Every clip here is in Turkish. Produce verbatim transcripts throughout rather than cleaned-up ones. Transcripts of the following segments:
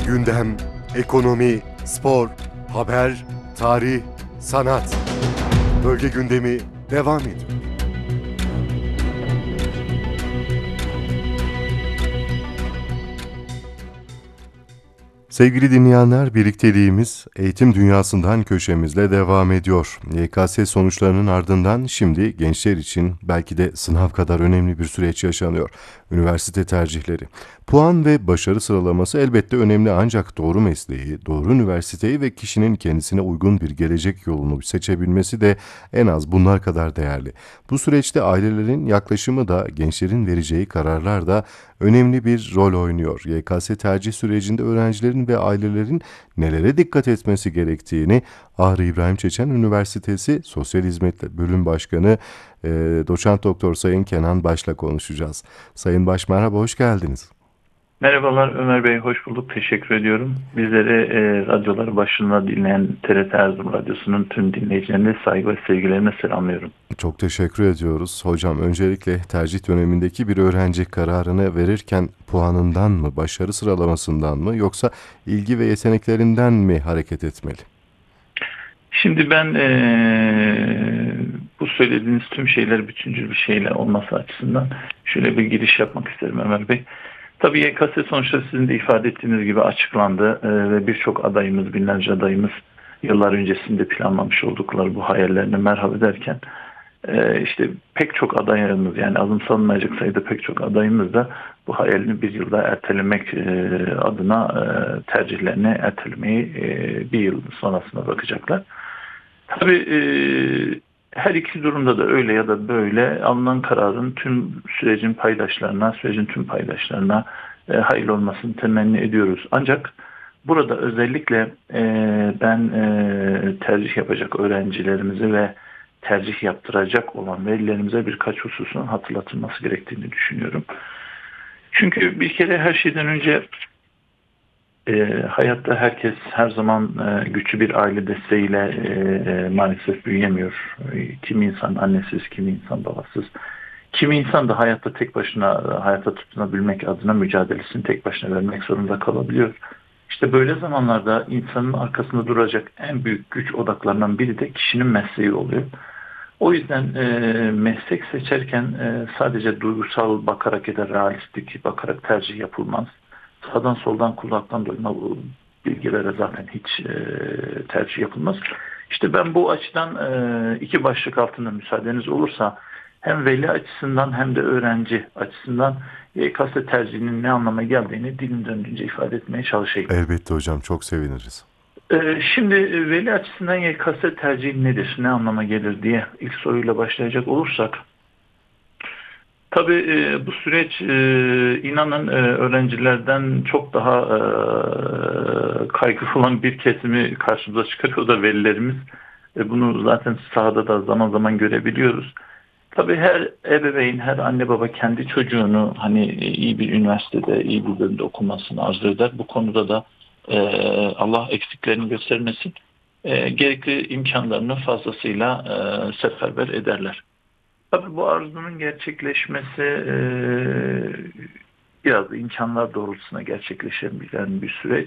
Gündem, ekonomi, spor, haber, tarih, sanat. Bölge gündemi devam ediyor. Sevgili dinleyenler, birlikteliğimiz eğitim dünyasından köşemizle devam ediyor. Y K S sonuçlarının ardından şimdi gençler için belki de sınav kadar önemli bir süreç yaşanıyor. Üniversite tercihleri. Puan ve başarı sıralaması elbette önemli, ancak doğru mesleği, doğru üniversiteyi ve kişinin kendisine uygun bir gelecek yolunu seçebilmesi de en az bunlar kadar değerli. Bu süreçte ailelerin yaklaşımı da, gençlerin vereceği kararlar da önemli bir rol oynuyor. Y K S tercih sürecinde öğrencilerin ve ailelerin nelere dikkat etmesi gerektiğini Ağrı İbrahim Çeçen Üniversitesi Sosyal Hizmetler Bölüm Başkanı e, Doçent Doktor Sayın Kenan Baş'la konuşacağız. Sayın Baş, merhaba, hoş geldiniz. Merhabalar Ömer Bey, hoş bulduk. Teşekkür ediyorum. Bizleri e, radyoları başında dinleyen T R T Erzurum Radyosu'nun tüm dinleyicilerine saygı ve sevgilerine selamlıyorum. Çok teşekkür ediyoruz. Hocam, öncelikle tercih dönemindeki bir öğrenci kararını verirken puanından mı, başarı sıralamasından mı, yoksa ilgi ve yeteneklerinden mi hareket etmeli? Şimdi ben e, bu söylediğiniz tüm şeyler bütüncül bir şeyle olması açısından şöyle bir giriş yapmak isterim Ömer Bey. Tabii Y K S sonuçları sizin de ifade ettiğiniz gibi açıklandı e, ve birçok adayımız, binlerce adayımız yıllar öncesinde planlamış oldukları bu hayallerine merhaba ederken e, işte pek çok adayımız, yani azımsanmayacak sayıda pek çok adayımız da bu hayalini bir yılda ertelemek e, adına e, tercihlerini ertelemeyi e, bir yıl sonrasına bakacaklar. Tabii e, her iki durumda da öyle ya da böyle alınan kararın tüm sürecin paydaşlarına, sürecin tüm paydaşlarına e, hayırlı olmasını temenni ediyoruz. Ancak burada özellikle e, ben e, tercih yapacak öğrencilerimize ve tercih yaptıracak olan velilerimize birkaç hususun hatırlatılması gerektiğini düşünüyorum. Çünkü bir kere her şeyden önce E, hayatta herkes her zaman e, güçlü bir aile desteğiyle e, e, maalesef büyüyemiyor. E, kimi insan annesiz, kimi insan babasız. Kimi insan da hayatta tek başına, e, hayatta tutunabilmek adına mücadelesini tek başına vermek zorunda kalabiliyor. İşte böyle zamanlarda insanın arkasında duracak en büyük güç odaklarından biri de kişinin mesleği oluyor. O yüzden e, meslek seçerken e, sadece duygusal bakarak ya da realistik bakarak tercih yapılmaz. Sağdan soldan kulaktan duyma bu bilgilere zaten hiç e, tercih yapılmaz. İşte ben bu açıdan e, iki başlık altında müsaadeniz olursa hem veli açısından hem de öğrenci açısından Y K S tercihinin ne anlama geldiğini dilim döndüğünce ifade etmeye çalışayım. Elbette hocam, çok seviniriz. E, şimdi veli açısından Y K S tercihi nedir, ne anlama gelir diye ilk soruyla başlayacak olursak, tabii e, bu süreç e, inanın e, öğrencilerden çok daha e, kaygılı olan bir kesimi karşımıza çıkarıyor, o da velilerimiz. E, bunu zaten sahada da zaman zaman görebiliyoruz. Tabii her ebeveyn, her anne baba kendi çocuğunu hani iyi bir üniversitede, iyi bir bölümde okumasını arzu eder. Bu konuda da e, Allah eksiklerini göstermesin, e, gerekli imkanlarını fazlasıyla e, seferber ederler. Tabii bu arzunun gerçekleşmesi e, biraz da imkanlar doğrultusunda gerçekleşebilen bir süreç.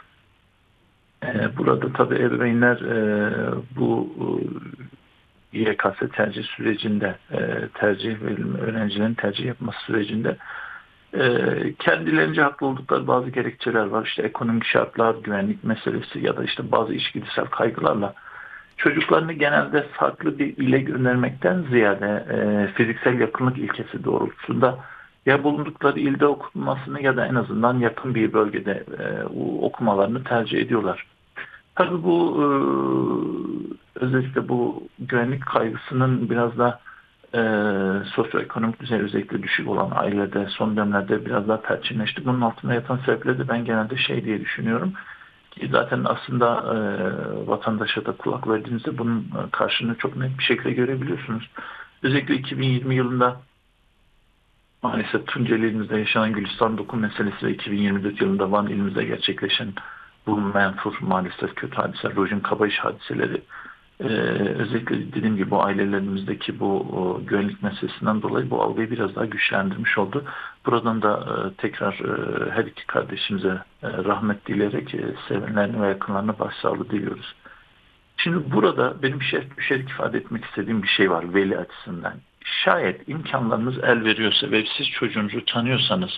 E, burada tabii ebeveynler e, bu e, Y K S tercih sürecinde, e, tercih verilme, öğrencilerin tercih yapması sürecinde e, kendilerince haklı oldukları bazı gerekçeler var. İşte ekonomik şartlar, güvenlik meselesi ya da işte bazı içgüdüsel kaygılarla çocuklarını genelde farklı bir ile göndermekten ziyade e, fiziksel yakınlık ilkesi doğrultusunda ya bulundukları ilde okunmasını ya da en azından yakın bir bölgede e, okumalarını tercih ediyorlar. Tabii bu e, özellikle bu güvenlik kaygısının biraz da e, sosyoekonomik düzey özellikle düşük olan ailede son dönemlerde biraz daha perçinleşti. Bunun altında yatan sebepleri de ben genelde şey diye düşünüyorum. Zaten aslında e, vatandaşa da kulak verdiğinizde bunun karşılığını çok net bir şekilde görebiliyorsunuz. Özellikle iki bin yirmi yılında maalesef Tunceli ilimizde yaşanan Gülistan Dokun meselesi ve iki bin yirmi dört yılında Van ilimizde gerçekleşen bulunmayan tur maalesef kötü hadise, Rojin Kabayış hadiseleri Ee, özellikle dediğim gibi bu ailelerimizdeki bu o, güvenlik meselesinden dolayı bu algıyı biraz daha güçlendirmiş oldu. Buradan da e, tekrar e, her iki kardeşimize e, rahmet dileyerek e, sevenlerine ve yakınlarına başsağlığı diliyoruz. Şimdi burada benim şerh düşerek ifade etmek istediğim bir şey var veli açısından. Şayet imkanlarınız el veriyorsa ve siz çocuğunuzu tanıyorsanız,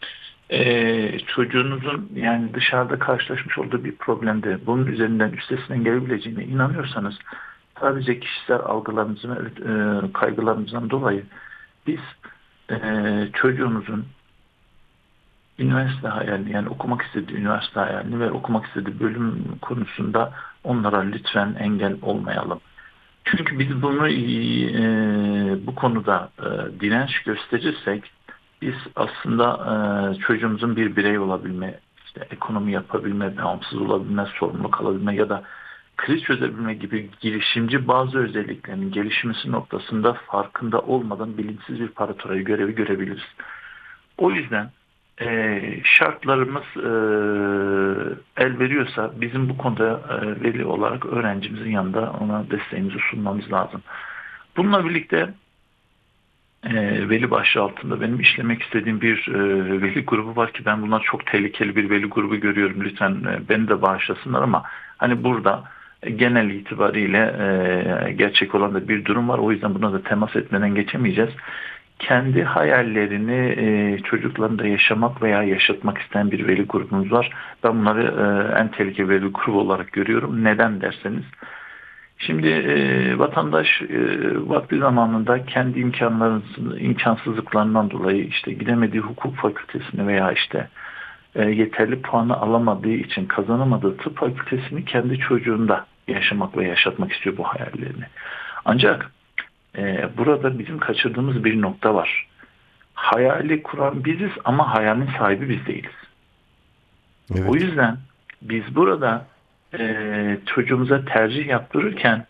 e, çocuğunuzun yani dışarıda karşılaşmış olduğu bir problemde bunun üzerinden üstesinden gelebileceğine inanıyorsanız, sadece kişisel algılarımızın ve e, kaygılarımızdan dolayı biz e, çocuğunuzun üniversite hayalini, yani okumak istediği üniversite hayalini ve okumak istediği bölüm konusunda onlara lütfen engel olmayalım. Çünkü biz bunu e, bu konuda e, direnç gösterirsek biz aslında e, çocuğumuzun bir birey olabilme, işte ekonomi yapabilme, bağımsız olabilme, sorumluluk alabilme ya da kriz çözebilme gibi girişimci bazı özelliklerinin gelişmesi noktasında farkında olmadan bilinçsiz bir paratorayı görevi görebiliriz. O yüzden e, şartlarımız e, el veriyorsa bizim bu konuda e, veli olarak öğrencimizin yanında ona desteğimizi sunmamız lazım. Bununla birlikte e, veli başlığı altında benim işlemek istediğim bir e, veli grubu var ki ben bundan çok tehlikeli bir veli grubu görüyorum. Lütfen e, beni de bağışlasınlar ama hani burada e, genel itibariyle e, gerçek olan da bir durum var. O yüzden buna da temas etmeden geçemeyeceğiz. Kendi hayallerini e, çocuklarında yaşamak veya yaşatmak isteyen bir veli grubumuz var. Ben bunları e, en tehlikeli veli grubu olarak görüyorum. Neden derseniz, şimdi e, vatandaş e, vakti zamanında kendi imkanlarının imkansızlıklarından dolayı işte gidemediği hukuk fakültesini veya işte e, yeterli puanı alamadığı için kazanamadığı tıp fakültesini kendi çocuğunda yaşamak ve yaşatmak istiyor bu hayallerini. Ancak e, burada bizim kaçırdığımız bir nokta var. Hayali kuran biziz ama hayalin sahibi biz değiliz. O Evet. yüzden biz burada e, çocuğumuza tercih yaptırırken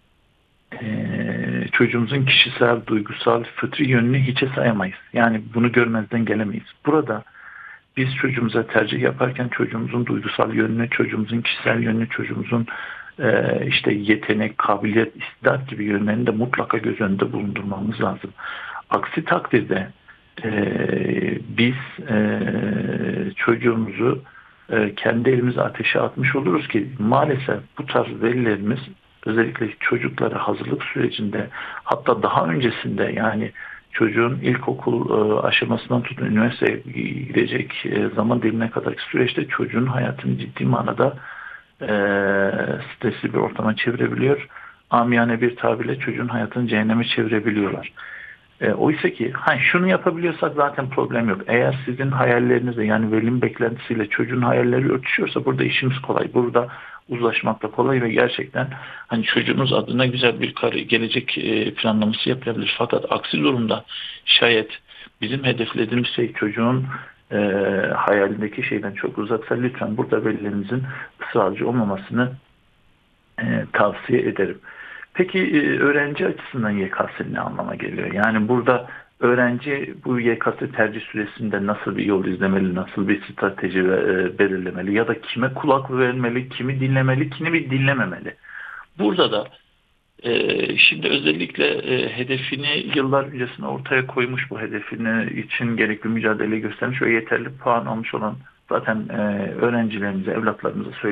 e, çocuğumuzun kişisel, duygusal, fıtri yönünü hiçe sayamayız. Yani bunu görmezden gelemeyiz. Burada biz çocuğumuza tercih yaparken çocuğumuzun duygusal yönünü, çocuğumuzun kişisel yönünü, çocuğumuzun e, işte yetenek, kabiliyet, istidat gibi yönlerini de mutlaka göz önünde bulundurmamız lazım. Aksi takdirde e, biz e, çocuğumuzu e, kendi elimize ateşe atmış oluruz ki maalesef bu tarz velilerimiz özellikle çocuklara hazırlık sürecinde, hatta daha öncesinde, yani çocuğun ilkokul e, aşamasından tutun üniversiteye gidecek e, zaman dilimine kadarki süreçte çocuğun hayatını ciddi manada e, stresli bir ortama çevirebiliyor. Amiyane bir tabirle çocuğun hayatını cehenneme çevirebiliyorlar. E, oysa ki ha, şunu yapabiliyorsak zaten problem yok. Eğer sizin hayallerinizle, yani velinin beklentisiyle çocuğun hayalleri örtüşüyorsa burada işimiz kolay. Burada uzlaşmak da kolay ve gerçekten hani çocuğunuz adına güzel bir kar- gelecek e, planlaması yapılabilir. Fakat aksi durumda şayet bizim hedeflediğimiz şey çocuğun e, hayalindeki şeyden çok uzaksa lütfen burada velilerinizin ısrarcı olmamasını e, tavsiye ederim. Peki e, öğrenci açısından Y K S ne anlama geliyor? Yani burada öğrenci bu Y K S tercih süresinde nasıl bir yol izlemeli, nasıl bir strateji ve, e, belirlemeli ya da kime kulak vermeli, kimi dinlemeli, kimi dinlememeli? Burada da e, şimdi özellikle e, hedefini yıllar öncesine ortaya koymuş, bu hedefini için gerekli mücadele göstermiş ve yeterli puan almış olan zaten e, öğrencilerimize, evlatlarımıza söylüyoruz.